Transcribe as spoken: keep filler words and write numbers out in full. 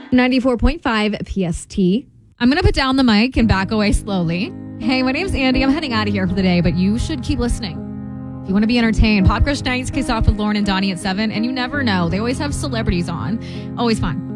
ninety-four point five P S T. I'm going to put down the mic and back away slowly. Hey, my name's Andy. I'm heading out of here for the day, but you should keep listening. If you want to be entertained, Pop Crush Nights kicks off with Lauren and Donnie at seven, and you never know. They always have celebrities on. Always fun.